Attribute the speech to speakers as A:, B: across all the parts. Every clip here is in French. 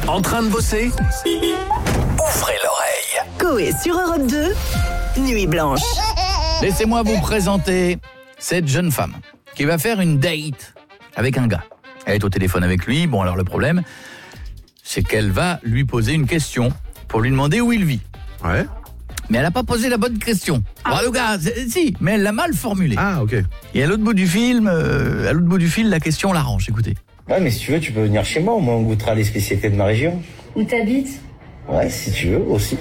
A: En train de bosser? Ouvrez l'oreille.
B: Coé sur Europe 2, Nuit Blanche.
C: Laissez-moi vous présenter cette jeune femme qui va faire une date avec un gars. Elle est au téléphone avec lui. Bon, alors le problème, c'est qu'elle va lui poser une question pour lui demander où il vit.
D: Ouais.
C: Mais elle n'a pas posé la bonne question. Alors, le gars, si, mais elle l'a mal formulée.
D: Ah, ok.
C: Et à l'autre bout du fil, la question l'arrange. Écoutez.
E: Ouais, mais si tu veux, tu peux venir chez moi, au moins on goûtera les spécialités de ma région.
F: Où t'habites?
E: Ouais, si tu veux, aussi.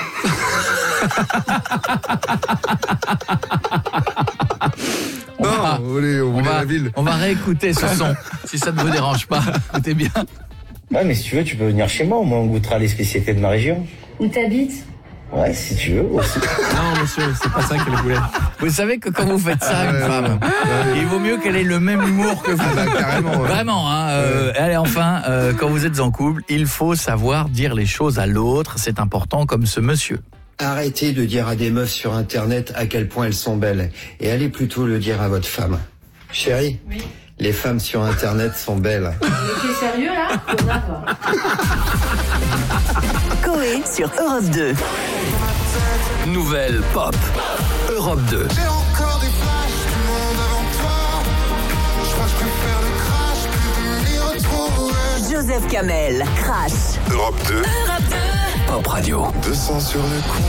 D: Non, on voulait la ville.
C: On va réécouter ce son, si ça ne vous dérange pas. Écoutez bien.
E: Ouais, mais si tu veux, tu peux venir chez moi, au moins on goûtera les spécialités de ma région.
F: Où t'habites?
E: Ouais, si tu veux, aussi.
D: Non, monsieur, c'est pas ça qu'elle voulait.
C: Vous savez que quand vous faites ça à une femme, il vaut mieux qu'elle ait le même humour que vous.
D: Ah bah, carrément. Ouais.
C: Vraiment, hein. Allez, enfin, quand vous êtes en couple, il faut savoir dire les choses à l'autre. C'est important, comme ce monsieur.
G: Arrêtez de dire à des meufs sur Internet à quel point elles sont belles. Et allez plutôt le dire à votre femme. Chérie,
F: Oui.
G: les femmes sur Internet sont belles.
F: Mais t'es sérieux là?
B: Coé sur Europe 2.
A: Nouvelle pop. Europe 2.
H: J'ai encore des flashs du monde avant toi. Je crois que je préfère le crash plus de m'y retrouver.
B: Joseph Kamel, Crash.
H: Europe 2.
A: Pop Radio.
H: 200 sur le coup.